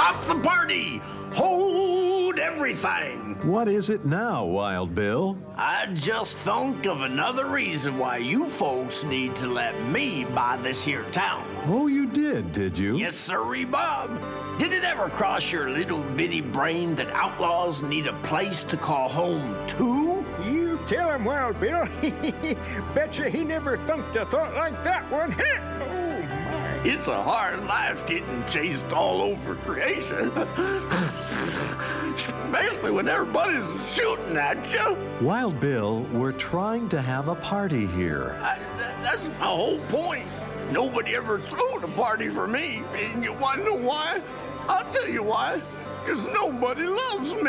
Stop the party! Hold everything! What is it now, Wild Bill? I just think of another reason why you folks need to let me buy this here town. Oh, you did you? Yes, sirree, Bob. Did it ever cross your little bitty brain that outlaws need a place to call home too? You tell him, Wild Bill. Betcha he never thunked a thought like that one. Oh, my. It's a hard life getting chased all over creation. Especially when everybody's shooting at you. Wild Bill, we're trying to have a party here. That's my whole point. Nobody ever threw a party for me. And you want to know why? I'll tell you why. Because nobody loves me.